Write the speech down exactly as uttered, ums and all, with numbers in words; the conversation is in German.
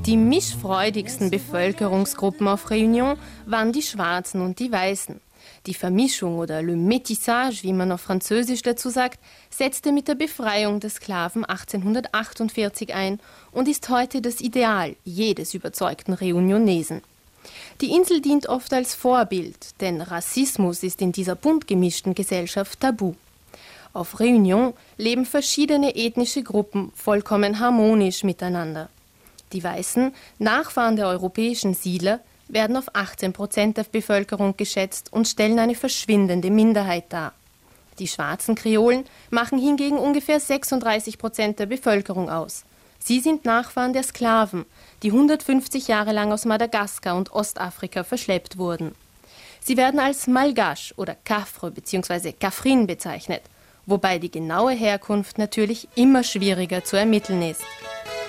Die mischfreudigsten Bevölkerungsgruppen auf Réunion waren die Schwarzen und die Weißen. Die Vermischung oder le Métissage, wie man auf Französisch dazu sagt, setzte mit der Befreiung der Sklaven achtzehnhundertachtundvierzig ein und ist heute das Ideal jedes überzeugten Reunionesen. Die Insel dient oft als Vorbild, denn Rassismus ist in dieser bunt gemischten Gesellschaft tabu. Auf Réunion leben verschiedene ethnische Gruppen vollkommen harmonisch miteinander. Die Weißen, Nachfahren der europäischen Siedler, werden auf achtzehn Prozent der Bevölkerung geschätzt und stellen eine verschwindende Minderheit dar. Die schwarzen Kreolen machen hingegen ungefähr sechsunddreißig Prozent der Bevölkerung aus. Sie sind Nachfahren der Sklaven, die hundertfünfzig Jahre lang aus Madagaskar und Ostafrika verschleppt wurden. Sie werden als Malgache oder Kafre bzw. Kafrin bezeichnet, wobei die genaue Herkunft natürlich immer schwieriger zu ermitteln ist.